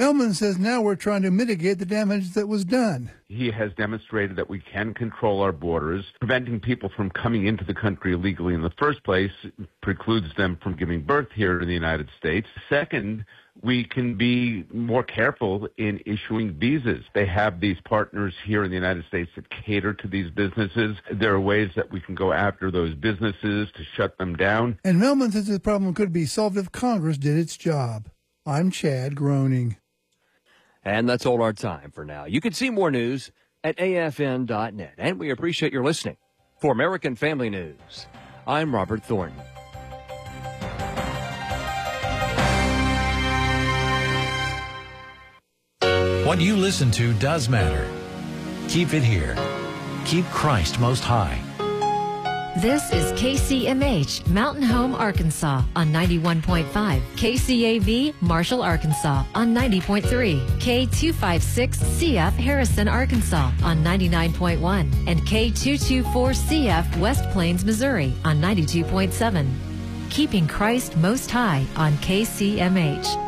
Melman says now we're trying to mitigate the damage that was done. He has demonstrated that we can control our borders. Preventing people from coming into the country illegally in the first place precludes them from giving birth here in the United States. Second, we can be more careful in issuing visas. They have these partners here in the United States that cater to these businesses. There are ways that we can go after those businesses to shut them down. And Melman says the problem could be solved if Congress did its job. I'm Chad Groening. And that's all our time for now. You can see more news at afn.net. And we appreciate your listening. For American Family News, I'm Robert Thornton. What you listen to does matter. Keep it here. Keep Christ most high. This is KCMH, Mountain Home, Arkansas on 91.5, KCAV, Marshall, Arkansas on 90.3, K256CF, Harrison, Arkansas on 99.1, and K224CF, West Plains, Missouri on 92.7. Keeping Christ most high on KCMH.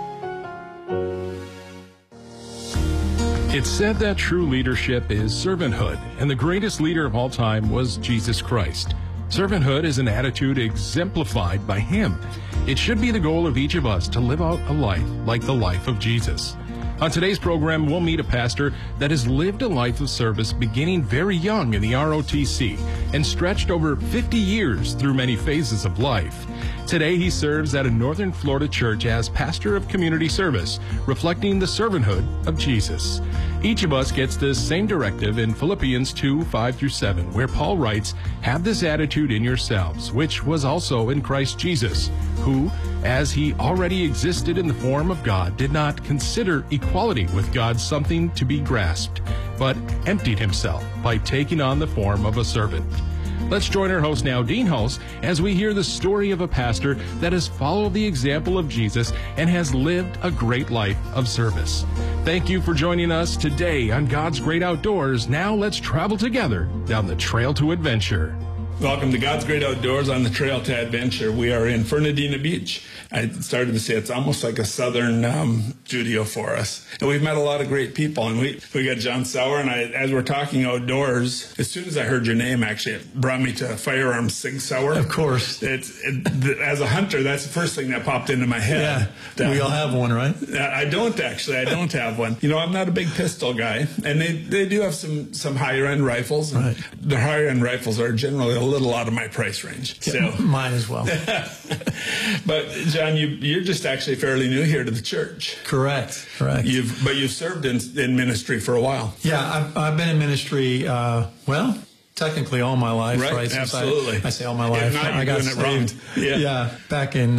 It's said that true leadership is servanthood, and the greatest leader of all time was Jesus Christ. Servanthood is an attitude exemplified by Him. It should be the goal of each of us to live out a life like the life of Jesus. On today's program, we'll meet a pastor that has lived a life of service beginning very young in the ROTC and stretched over 50 years through many phases of life. Today, he serves at a Northern Florida church as pastor of community service, reflecting the servanthood of Jesus. Each of us gets this same directive in Philippians 2:5-7, where Paul writes, "Have this attitude in yourselves, which was also in Christ Jesus, who, as he already existed in the form of God, did not consider equality with God something to be grasped, but emptied himself by taking on the form of a servant." Let's join our host now, Dean Hulse, as we hear the story of a pastor that has followed the example of Jesus and has lived a great life of service. Thank you for joining us today on God's Great Outdoors. Now let's travel together down the trail to adventure. Welcome to God's Great Outdoors on the Trail to Adventure. We are in Fernandina Beach. I started to say it's almost like a southern studio for us. And we've met a lot of great people. And we got John Sauer, and as we're talking outdoors, as soon as I heard your name, actually, it brought me to Firearm Sig Sauer. Of course. As a hunter, that's the first thing that popped into my head. Yeah, we all have one, right? I don't, actually. I don't have one. You know, I'm not a big pistol guy. And they do have some higher-end rifles. Right. The higher-end rifles are generally a little out of my price range. Yeah, so mine as well. But John, you're just actually fairly new here to the church. Correct. You've served in ministry for a while. Yeah, I've been in ministry. Technically all my life, right? Absolutely. I say all my life. I got it wrong. Yeah, back in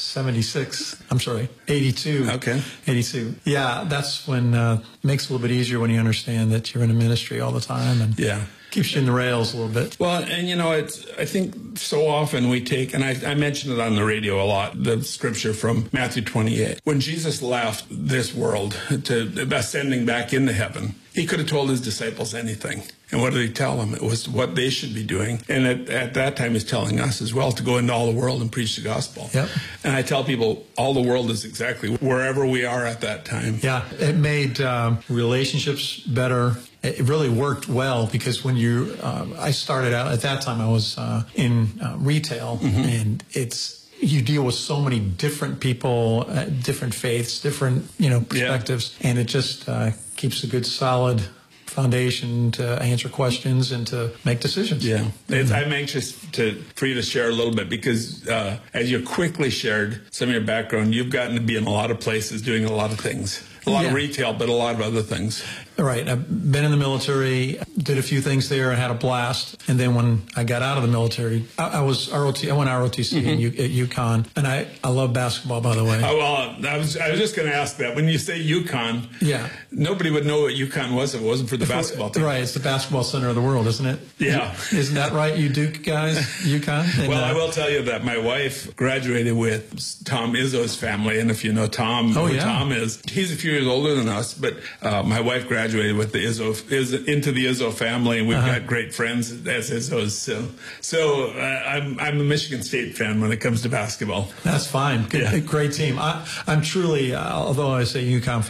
82. Okay. 82. Yeah, that's when it makes it a little bit easier when you understand that you're in a ministry all the time, and keeps you in the rails a little bit. Well, and you know, I think so often we take, and I mentioned it on the radio a lot, the scripture from Matthew 28. When Jesus left this world to ascending back into heaven, he could have told his disciples anything. And what did he tell them? It was what they should be doing. And at that time, he's telling us as well to go into all the world and preach the gospel. Yep. And I tell people all the world is exactly wherever we are at that time. Yeah, it made relationships better. It really worked well because when I started out, at that time I was in retail, and you deal with so many different people, different faiths, different perspectives, and it just keeps a good solid foundation to answer questions and to make decisions. Yeah. I'm anxious for you to share a little bit because as you quickly shared some of your background, you've gotten to be in a lot of places doing a lot of things. A lot of retail, but a lot of other things. Right. I've been in the military, did a few things there, and had a blast. And then when I got out of the military, I went ROTC at UConn, and I love basketball, by the way. Oh, well, I was just going to ask that. When you say UConn, nobody would know what UConn was if it wasn't for the basketball team. Right. It's the basketball center of the world, isn't it? Yeah. Isn't that right, you Duke guys, UConn? And, well, I will tell you that my wife graduated with Tom Izzo's family, and if you know Tom, Tom is, he's a few years older than us, but my wife graduated with the into the Izzo family, and we've got great friends as Izzos. So I'm a Michigan State fan when it comes to basketball. That's fine. Great team. I'm truly, although I say UConn